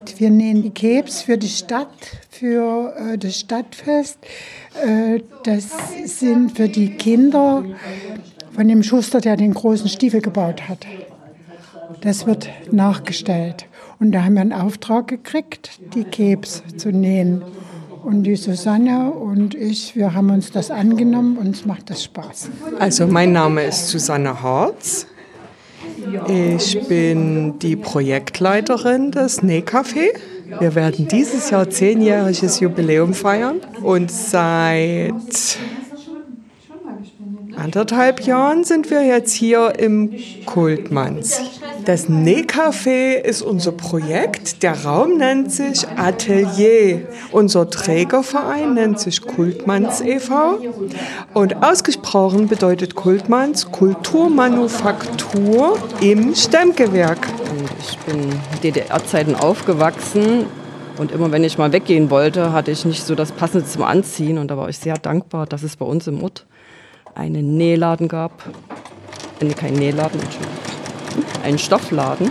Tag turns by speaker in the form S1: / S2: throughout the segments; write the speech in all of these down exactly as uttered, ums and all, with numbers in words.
S1: Wir nähen die Kebs für die Stadt, für äh, das Stadtfest. Äh, das sind für die Kinder von dem Schuster, der den großen Stiefel gebaut hat. Das wird nachgestellt. Und da haben wir einen Auftrag gekriegt, die Kebs zu nähen. Und die Susanne und ich, wir haben uns das angenommen und uns macht das Spaß.
S2: Also mein Name ist Susanne Harz. Ich bin die Projektleiterin des Nähcafé. Wir werden dieses Jahr zehnjähriges Jubiläum feiern. Und seit anderthalb Jahren sind wir jetzt hier im Kultmanns. Das Nähcafé ist unser Projekt. Der Raum nennt sich Atelier. Unser Trägerverein nennt sich Kultmanns e V Und ausgesprochen bedeutet Kultmanns Kulturmanufaktur im Stemmgewerk.
S3: Und ich bin in D D R-Zeiten aufgewachsen. Und immer wenn ich mal weggehen wollte, hatte ich nicht so das Passende zum Anziehen. Und da war ich sehr dankbar, dass es bei uns im Ort einen Nähladen gab. Nee, kein Nähladen, Entschuldigung. Einen Stoffladen,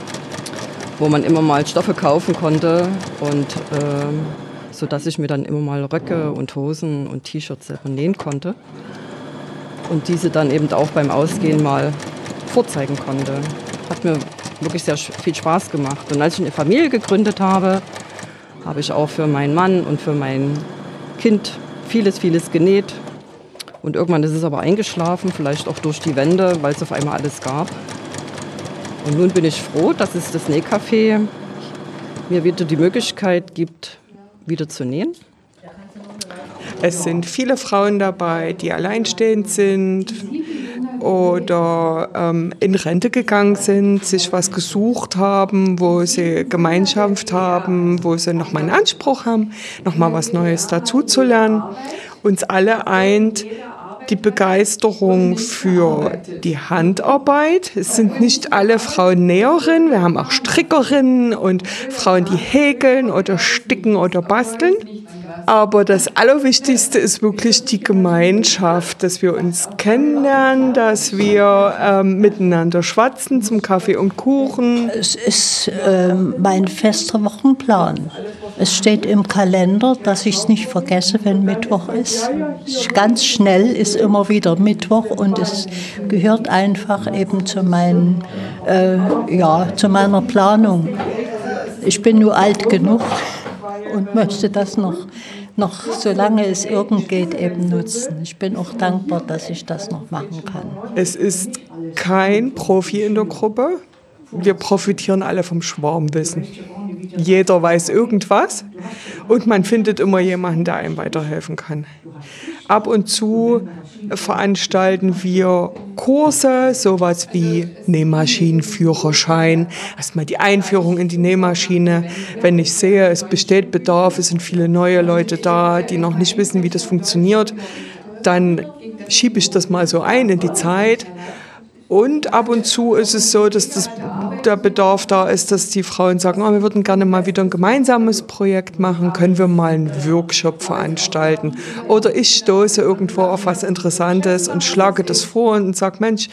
S3: wo man immer mal Stoffe kaufen konnte. Und äh, so dass ich mir dann immer mal Röcke und Hosen und T-Shirts selber nähen konnte. Und diese dann eben auch beim Ausgehen mal vorzeigen konnte. Hat mir wirklich sehr viel Spaß gemacht. Und als ich eine Familie gegründet habe, habe ich auch für meinen Mann und für mein Kind vieles, vieles genäht. Und irgendwann ist es aber eingeschlafen, vielleicht auch durch die Wände, weil es auf einmal alles gab. Und nun bin ich froh, dass es das Nähcafé mir wieder die Möglichkeit gibt, wieder zu nähen.
S2: Es sind viele Frauen dabei, die alleinstehend sind oder ähm, in Rente gegangen sind, sich was gesucht haben, wo sie Gemeinschaft haben, wo sie nochmal einen Anspruch haben, nochmal was Neues dazuzulernen. Uns alle eint die Begeisterung für die Handarbeit. Es sind nicht alle Frauen Näherinnen, wir haben auch Strickerinnen und Frauen, die häkeln oder sticken oder basteln. Aber das Allerwichtigste ist wirklich die Gemeinschaft, dass wir uns kennenlernen, dass wir ähm, miteinander schwatzen zum Kaffee und Kuchen.
S4: Es ist äh, mein fester Wochenplan. Es steht im Kalender, dass ich es nicht vergesse, wenn Mittwoch ist. Ganz schnell ist immer wieder Mittwoch und es gehört einfach eben zu, meinen, äh, ja, zu meiner Planung. Ich bin nur alt genug und möchte das noch, noch, solange es irgend geht, eben nutzen. Ich bin auch dankbar, dass ich das noch machen kann.
S2: Es ist kein Profi in der Gruppe. Wir profitieren alle vom Schwarmwissen. Jeder weiß irgendwas und man findet immer jemanden, der einem weiterhelfen kann. Ab und zu veranstalten wir Kurse, sowas wie Nähmaschinenführerschein. Erstmal die Einführung in die Nähmaschine. Wenn ich sehe, es besteht Bedarf, es sind viele neue Leute da, die noch nicht wissen, wie das funktioniert, dann schiebe ich das mal so ein in die Zeit. Und ab und zu ist es so, dass das, der Bedarf da ist, dass die Frauen sagen, oh, wir würden gerne mal wieder ein gemeinsames Projekt machen, können wir mal einen Workshop veranstalten. Oder ich stoße irgendwo auf was Interessantes und schlage das vor und sage, Mensch,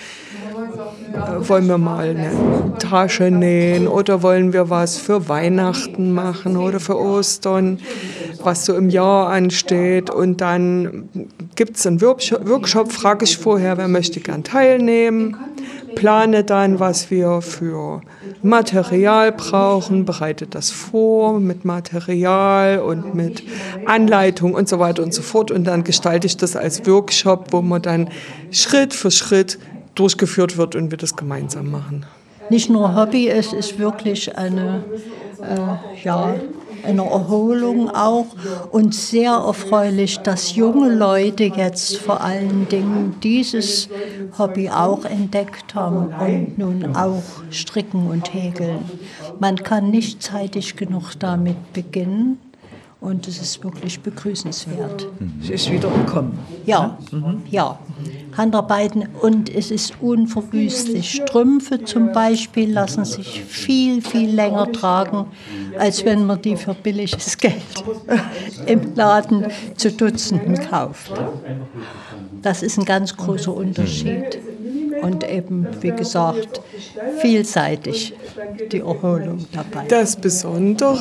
S2: wollen wir mal eine Tasche nähen oder wollen wir was für Weihnachten machen oder für Ostern, was so im Jahr ansteht. Und dann gibt es einen Workshop, frage ich vorher, wer möchte gern teilnehmen, plane dann, was wir für Material brauchen, bereite das vor mit Material und mit Anleitung und so weiter und so fort. Und dann gestalte ich das als Workshop, wo man dann Schritt für Schritt durchgeführt wird und wir das gemeinsam machen.
S4: Nicht nur Hobby, es ist wirklich eine, äh, ja, eine Erholung auch und sehr erfreulich, dass junge Leute jetzt vor allen Dingen dieses Hobby auch entdeckt haben und nun auch stricken und häkeln. Man kann nicht zeitig genug damit beginnen. Und es ist wirklich begrüßenswert.
S5: Es ist wieder im Kommen.
S4: Ja, mhm. ja. Handarbeiten und es ist unverwüstlich. Strümpfe zum Beispiel lassen sich viel, viel länger tragen, als wenn man die für billiges Geld im Laden zu Dutzenden kauft. Das ist ein ganz großer Unterschied. und eben, wie gesagt, vielseitig die Erholung dabei.
S2: Das Besondere